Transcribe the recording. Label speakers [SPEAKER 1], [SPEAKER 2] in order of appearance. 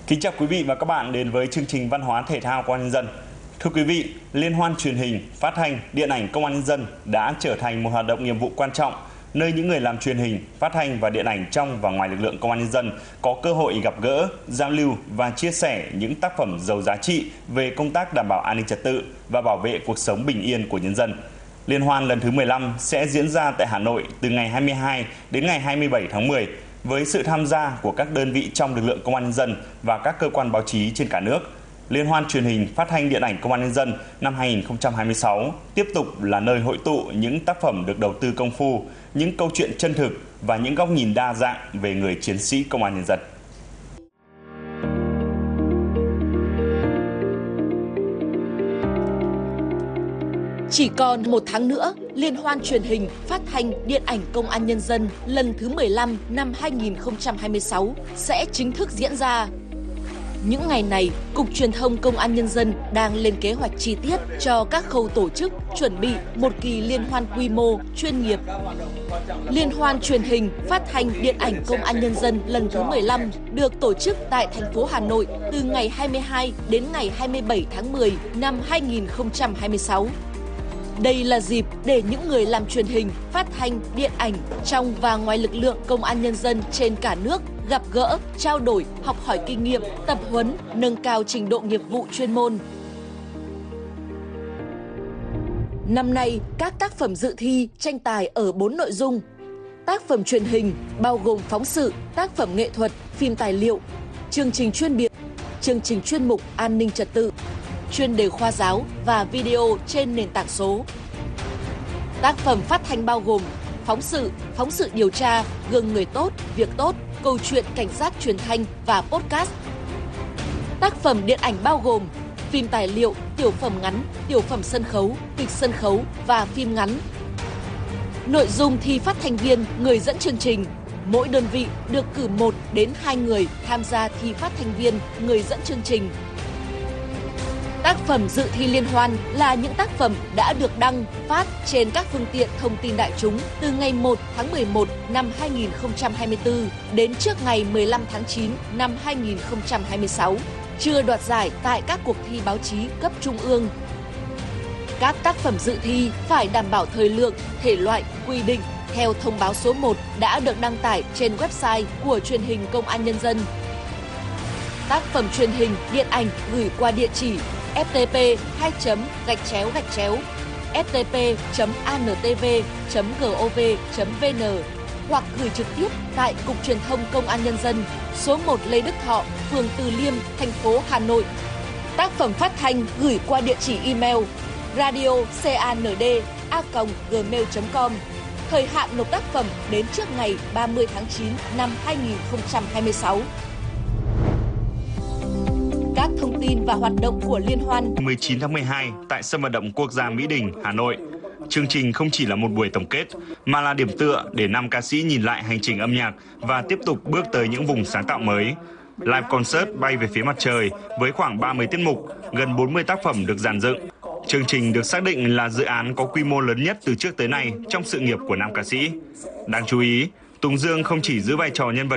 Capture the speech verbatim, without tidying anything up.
[SPEAKER 1] Kính chào quý vị và các bạn đến với chương trình Văn hóa Thể thao Công an Nhân dân. Thưa quý vị, Liên hoan truyền hình, phát thanh, điện ảnh Công an Nhân dân đã trở thành một hoạt động nhiệm vụ quan trọng, nơi những người làm truyền hình, phát thanh và điện ảnh trong và ngoài lực lượng Công an Nhân dân có cơ hội gặp gỡ, giao lưu và chia sẻ những tác phẩm giàu giá trị về công tác đảm bảo an ninh trật tự và bảo vệ cuộc sống bình yên của nhân dân. Liên hoan lần thứ mười lăm sẽ diễn ra tại Hà Nội từ ngày hai mươi hai đến ngày hai mươi bảy tháng mười với sự tham gia của các đơn vị trong lực lượng Công an Nhân dân và các cơ quan báo chí trên cả nước. Liên hoan truyền hình, phát thanh, điện ảnh Công an Nhân dân năm hai nghìn không trăm hai mươi sáu tiếp tục là nơi hội tụ những tác phẩm được đầu tư công phu, những câu chuyện chân thực và những góc nhìn đa dạng về người chiến sĩ Công an Nhân dân.
[SPEAKER 2] Chỉ còn một tháng nữa, Liên hoan truyền hình, phát thanh, điện ảnh Công an Nhân dân lần thứ mười lăm năm hai nghìn không trăm hai mươi sáu sẽ chính thức diễn ra. Những ngày này, Cục Truyền thông Công an Nhân dân đang lên kế hoạch chi tiết cho các khâu tổ chức, chuẩn bị một kỳ liên hoan quy mô, chuyên nghiệp. Liên hoan truyền hình, phát thanh, điện ảnh Công an Nhân dân lần thứ mười lăm được tổ chức tại thành phố Hà Nội từ ngày hai mươi hai đến ngày hai mươi bảy tháng mười năm hai nghìn không trăm hai mươi sáu. Đây là dịp để những người làm truyền hình, phát thanh, điện ảnh trong và ngoài lực lượng Công an Nhân dân trên cả nước gặp gỡ, trao đổi, học hỏi kinh nghiệm, tập huấn, nâng cao trình độ nghiệp vụ chuyên môn. Năm nay, các tác phẩm dự thi tranh tài ở bốn nội dung. Tác phẩm truyền hình bao gồm phóng sự, tác phẩm nghệ thuật, phim tài liệu, chương trình chuyên biệt, chương trình chuyên mục an ninh trật tự, chuyên đề khoa giáo và video trên nền tảng số. Tác phẩm phát thanh bao gồm phóng sự, phóng sự điều tra, gương người tốt, việc tốt, câu chuyện cảnh sát truyền thanh và podcast. Tác phẩm điện ảnh bao gồm phim tài liệu, tiểu phẩm ngắn, tiểu phẩm sân khấu, kịch sân khấu và phim ngắn. Nội dung thi phát thanh viên, người dẫn chương trình. Mỗi đơn vị được cử một đến hai người tham gia thi phát thanh viên, người dẫn chương trình. Tác phẩm dự thi liên hoan là những tác phẩm đã được đăng, phát trên các phương tiện thông tin đại chúng từ ngày một tháng mười một năm hai nghìn không trăm hai mươi tư đến trước ngày mười lăm tháng chín năm hai nghìn không trăm hai mươi sáu, chưa đoạt giải tại các cuộc thi báo chí cấp trung ương. Các tác phẩm dự thi phải đảm bảo thời lượng, thể loại, quy định theo thông báo số một đã được đăng tải trên website của Truyền hình Công an Nhân dân. Tác phẩm truyền hình, điện ảnh gửi qua địa chỉ f t p hai gạch chéo gạch chéo f t p chấm a n t v chấm gov chấm v n hoặc gửi trực tiếp tại Cục Truyền thông Công an Nhân dân, số một Lê Đức Thọ, phường Từ Liêm, thành phố Hà Nội. Tác phẩm phát thanh gửi qua địa chỉ email radio cand a còng gmail chấm com. Thời hạn nộp tác phẩm đến trước ngày ba mươi tháng chín năm hai nghìn không trăm hai mươi sáu. Các thông tin và hoạt động của liên hoan.
[SPEAKER 1] mười chín tháng mười hai tại sân vận động quốc gia Mỹ Đình, Hà Nội. Chương trình không chỉ là một buổi tổng kết mà là điểm tựa để năm ca sĩ nhìn lại hành trình âm nhạc và tiếp tục bước tới những vùng sáng tạo mới. Live concert bay về phía mặt trời với khoảng ba mươi tiết mục, gần bốn mươi tác phẩm được dàn dựng. Chương trình được xác định là dự án có quy mô lớn nhất từ trước tới nay trong sự nghiệp của nam ca sĩ. Đáng chú ý, Tùng Dương không chỉ giữ vai trò nhân vật